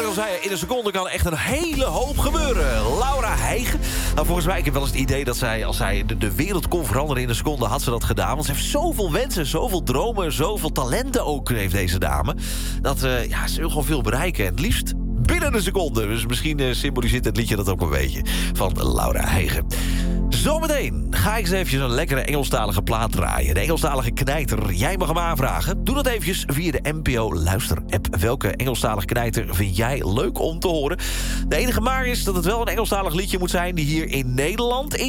al zei, in een seconde kan echt een hele hoop gebeuren. Laura Hijgen. Nou, volgens mij, ik heb wel eens het idee dat zij, als zij de wereld kon veranderen in een seconde, had ze dat gedaan. Want ze heeft zoveel wensen, zoveel dromen, zoveel talenten ook, heeft deze dame. Dat ze wil gewoon veel bereiken. En het liefst binnen een seconde. Dus misschien symboliseert het liedje dat ook een beetje. Van Laura Hijgen. Zometeen ga ik eens eventjes een lekkere Engelstalige plaat draaien. De Engelstalige knijter. Jij mag hem aanvragen. Doe dat eventjes via de NPO Luister-app. Welke Engelstalige knijter vind jij leuk om te horen? De enige maar is dat het wel een Engelstalig liedje moet zijn die hier in Nederland